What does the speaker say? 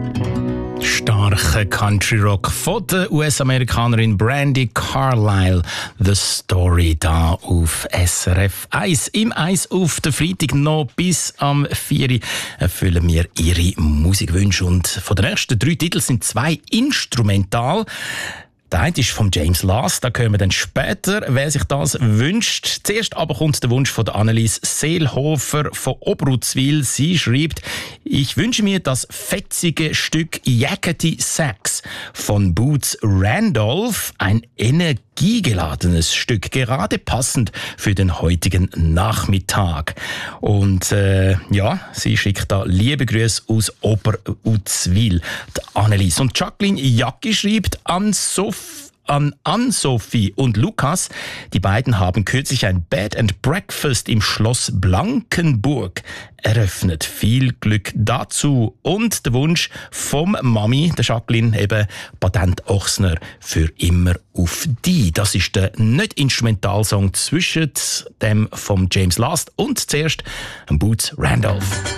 Starker Country Rock von der US-Amerikanerin Brandi Carlile. The Story da auf SRF 1. Im 1 auf den Freitag noch bis am 4 erfüllen wir ihre Musikwünsche. Und von den ersten 3 Titeln sind 2 instrumental. Der eine ist von James Last, da hören wir dann später, wer sich das wünscht. Zuerst aber kommt der Wunsch von der Annelies Seelhofer von Obrutzwil. Sie schreibt: Ich wünsche mir das fetzige Stück Yakety Sax von Boots Randolph, ein energiegeladenes Stück, gerade passend für den heutigen Nachmittag. Und sie schickt da liebe Grüße aus Oberutzwil, die Annelies. Und Jacqueline Jacki schreibt an Ann-Sophie und Lukas. Die beiden haben kürzlich ein Bed and Breakfast im Schloss Blankenburg eröffnet. Viel Glück dazu. Und der Wunsch vom Mami, der Jacqueline, eben Patent Ochsner, für immer auf die. Das ist der Nicht-Instrumentalsong zwischen dem vom James Last und zuerst Boots Randolph.